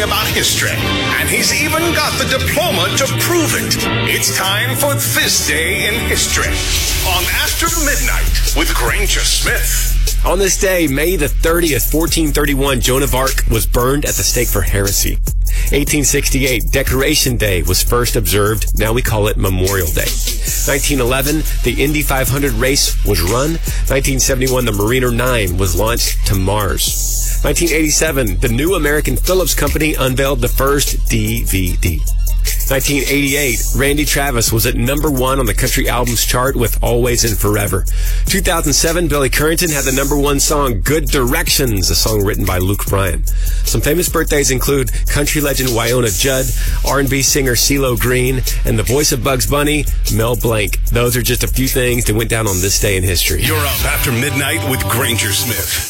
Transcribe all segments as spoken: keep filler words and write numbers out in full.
talking about history, and he's even got the diploma to prove it. It's time for This Day in History on After Midnight with Granger Smith. On this day, May the thirtieth, fourteen thirty-one, Joan of Arc was burned at the stake for heresy. eighteen sixty-eight, Decoration Day was first observed. Now we call it Memorial Day. nineteen eleven, the Indy five hundred race was run. nineteen seventy-one, the Mariner nine was launched to Mars. nineteen eighty-seven, the New American Phillips Company unveiled the first D V D. nineteen eighty-eight, Randy Travis was at number one on the country albums chart with Always and Forever. two thousand seven, Billy Currington had the number one song, Good Directions, a song written by Luke Bryan. Some famous birthdays include country legend Wyona Judd, R and B singer CeeLo Green, and the voice of Bugs Bunny, Mel Blanc. Those are just a few things that went down on this day in history. You're up After Midnight with Granger Smith.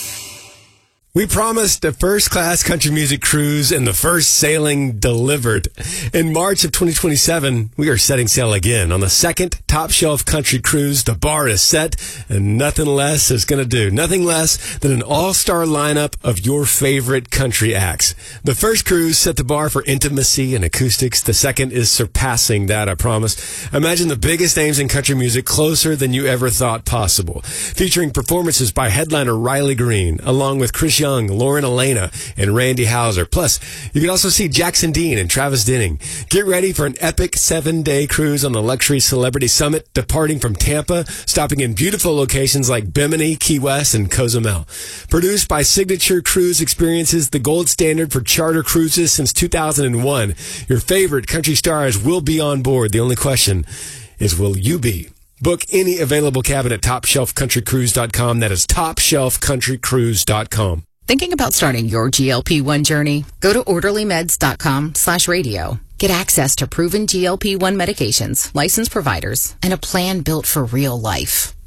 We promised a first-class country music cruise, and the first sailing delivered. In March of twenty twenty-seven, we are setting sail again on the second top-shelf country cruise. The bar is set, and nothing less is going to do. Nothing less than an all-star lineup of your favorite country acts. The first cruise set the bar for intimacy and acoustics. The second is surpassing that, I promise. Imagine the biggest names in country music closer than you ever thought possible. Featuring performances by headliner Riley Green, along with Chris Young, Lauren Elena, and Randy Houser. Plus, you can also see Jackson Dean and Travis Denning. Get ready for an epic seven-day cruise on the Luxury Celebrity Summit, departing from Tampa, stopping in beautiful locations like Bimini, Key West, and Cozumel. Produced by Signature Cruise Experiences, the gold standard for charter cruises since two thousand one. Your favorite country stars will be on board. The only question is, will you be? Book any available cabin at top shelf country cruise dot com. That is top shelf country cruise dot com. Thinking about starting your G L P one journey? Go to orderly meds dot com slash radio. Get access to proven G L P one medications, licensed providers, and a plan built for real life.